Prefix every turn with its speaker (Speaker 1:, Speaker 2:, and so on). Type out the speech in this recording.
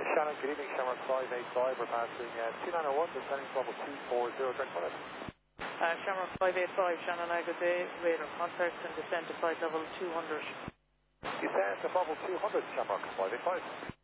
Speaker 1: Shannon, good evening, Shamrock 585. We're passing 2901, descending to level 240, direct pilot.
Speaker 2: Shamrock 585, Shannon, good day. Radar contact and descend to flight level 200.
Speaker 1: Descend to level 200, Shamrock 585.